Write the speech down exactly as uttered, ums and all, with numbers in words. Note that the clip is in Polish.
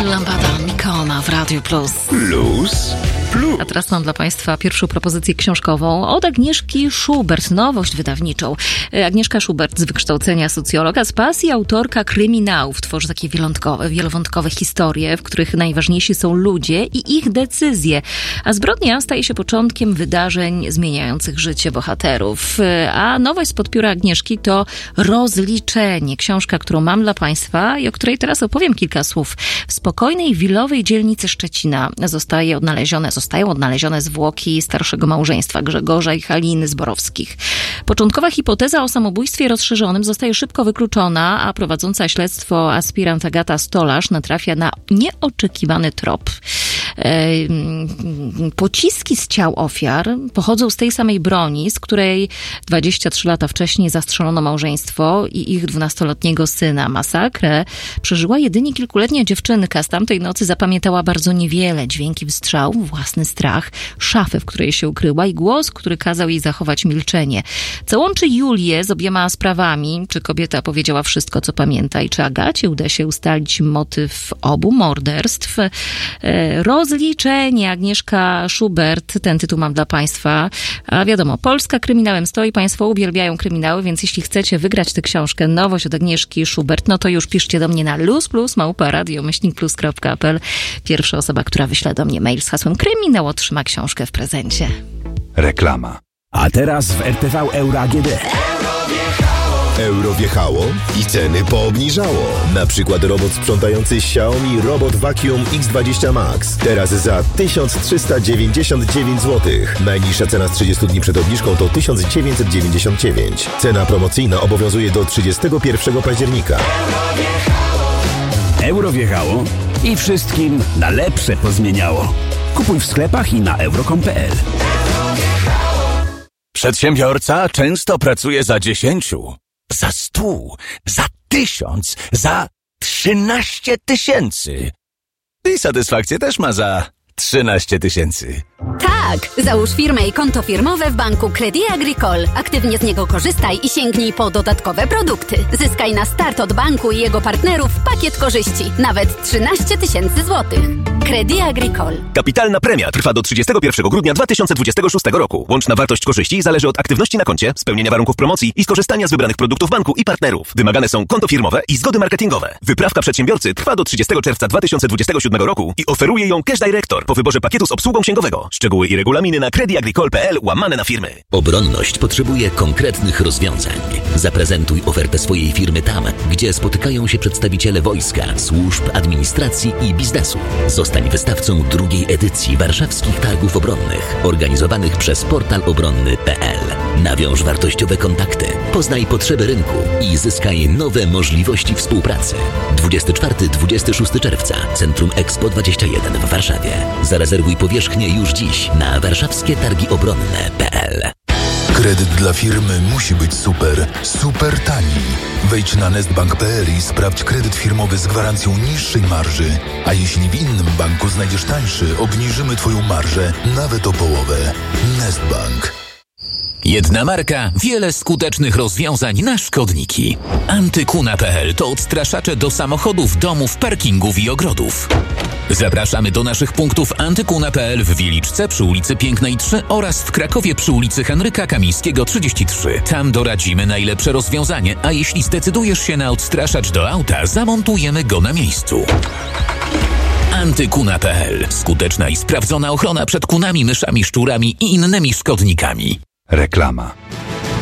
Lampada Nikona w Radiu Plus. Plus, plus. A teraz mam dla Państwa pierwszą propozycję książkową od Agnieszki Schubert, nowość wydawniczą. Agnieszka Schubert z wykształcenia socjologa, z pasji autorka kryminałów. Tworzy takie wielowątkowe, wielowątkowe historie, w których najważniejsi są ludzie i ich decyzje. A zbrodnia staje się początkiem wydarzeń zmieniających życie bohaterów. A nowość spod pióra Agnieszki to Rozliczenie. Książka, którą mam dla Państwa i o której teraz opowiem kilka słów. W spokojnej, wilowej dzielnicy Szczecina zostaje odnalezione, zostają odnalezione zwłoki starszego małżeństwa Grzegorza i Haliny Zborowskich. Początkowa hipoteza o samobójstwie rozszerzonym zostaje szybko wykluczona, a prowadząca śledztwo aspirant Agata Stolarz natrafia na nieoczekiwany trop. Pociski z ciał ofiar pochodzą z tej samej broni, z której dwadzieścia trzy lata wcześniej zastrzelono małżeństwo i ich dwunastoletniego syna. Masakrę przeżyła jedynie kilkuletnia dziewczynka. Z tamtej nocy zapamiętała bardzo niewiele. Dźwięki wystrzałów, własny strach, szafę, w której się ukryła i głos, który kazał jej zachować milczenie. Co łączy Julię z obiema sprawami? Czy kobieta powiedziała wszystko, co pamięta i czy Agacie uda się ustalić motyw obu morderstw? Rozliczenie. Agnieszka Schubert. Ten tytuł mam dla Państwa. A wiadomo, Polska kryminałem stoi. Państwo uwielbiają kryminały, więc jeśli chcecie wygrać tę książkę, nowość od Agnieszki Schubert, no to już piszcie do mnie na luzplus małpa radio myślnik plus kropka p l. Pierwsza osoba, która wyśle do mnie mail z hasłem kryminał, otrzyma książkę w prezencie. Reklama. A teraz w R T V Euro A G D. Euro wjechało i ceny poobniżało. Na przykład robot sprzątający Xiaomi Robot Vacuum X dwadzieścia Max. Teraz za tysiąc trzysta dziewięćdziesiąt dziewięć złotych. Najniższa cena z trzydziestu dni przed obniżką to tysiąc dziewięćset dziewięćdziesiąt dziewięć. Cena promocyjna obowiązuje do trzydziestego pierwszego października. Euro wjechało i wszystkim na lepsze pozmieniało. Kupuj w sklepach i na euro kropka com kropka p l. Przedsiębiorca często pracuje za dziesięciu, za stu, za tysiąc, za trzynaście tysięcy. I satysfakcję też ma za trzynaście tysięcy. Tak! Załóż firmę i konto firmowe w banku Crédit Agricole. Aktywnie z niego korzystaj i sięgnij po dodatkowe produkty. Zyskaj na start od banku i jego partnerów pakiet korzyści. Nawet trzynaście tysięcy złotych. Crédit Agricole. Kapitalna premia trwa do trzydziestego pierwszego grudnia dwa tysiące dwudziestego szóstego roku. Łączna wartość korzyści zależy od aktywności na koncie, spełnienia warunków promocji i skorzystania z wybranych produktów banku i partnerów. Wymagane są konto firmowe i zgody marketingowe. Wyprawka przedsiębiorcy trwa do trzydziestego czerwca dwa tysiące dwudziestego siódmego roku i oferuje ją Cash Director po wyborze pakietu z obsługą księgowego. Szczegóły i regulaminy na creditagricole kropka p l łamane na firmy. Obronność potrzebuje konkretnych rozwiązań. Zaprezentuj ofertę swojej firmy tam, gdzie spotykają się przedstawiciele wojska, służb, administracji i biznesu. Zostań wystawcą drugiej edycji warszawskich targów obronnych, organizowanych przez portal obronny kropka p l. Nawiąż wartościowe kontakty, poznaj potrzeby rynku i zyskaj nowe możliwości współpracy. dwudziestego czwartego do dwudziestego szóstego czerwca, Centrum Expo dwadzieścia jeden w Warszawie. Zarezerwuj powierzchnię już dziś na warszawskie targi obronne kropka p l. Kredyt dla firmy musi być super, super tani. Wejdź na nestbank kropka p l i sprawdź kredyt firmowy z gwarancją niższej marży. A jeśli w innym banku znajdziesz tańszy, obniżymy Twoją marżę nawet o połowę. Nestbank. Jedna marka, wiele skutecznych rozwiązań na szkodniki. Antykuna kropka p l to odstraszacze do samochodów, domów, parkingów i ogrodów. Zapraszamy do naszych punktów Antykuna kropka p l w Wieliczce przy ulicy Pięknej trzy oraz w Krakowie przy ulicy Henryka Kamińskiego trzydzieści trzy. Tam doradzimy najlepsze rozwiązanie, a jeśli zdecydujesz się na odstraszacz do auta, zamontujemy go na miejscu. Antykuna kropka p l. Skuteczna i sprawdzona ochrona przed kunami, myszami, szczurami i innymi szkodnikami. Reklama.